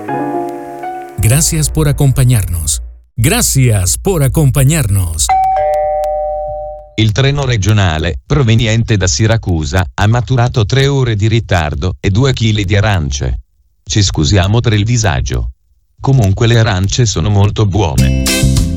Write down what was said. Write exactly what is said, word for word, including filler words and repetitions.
Gracias por acompañarnos. Gracias por acompañarnos. Il treno regionale, proveniente da Siracusa, ha maturato tre ore di ritardo e due chili di arance. Ci scusiamo per il disagio. Comunque le arance sono molto buone.